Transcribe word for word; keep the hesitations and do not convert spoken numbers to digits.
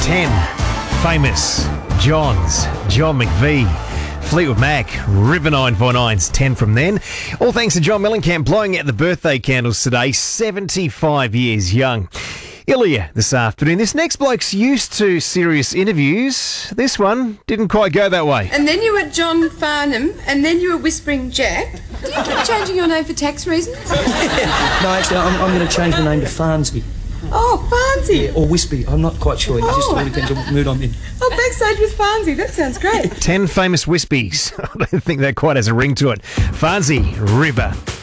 ten famous Johns. John McVie, Fleetwood Mac, River nine four nine's ten from then. All thanks to John Mellencamp blowing out the birthday candles today, seventy-five years young. Ilya this afternoon. This next bloke's used to serious interviews. This one didn't quite go that way. And then you were John Farnham, and then you were Whispering Jack. Do you keep changing your name for tax reasons? No, actually, I'm, I'm going to change the name to Farnsby. Oh, Farnsey. Yeah, or Wispy. I'm not quite sure. It just Oh. all depends on what mood I'm in. Oh, backstage with Farnsey. That sounds great. ten famous Wispies. I don't think that quite has a ring to it. Farnsey, River.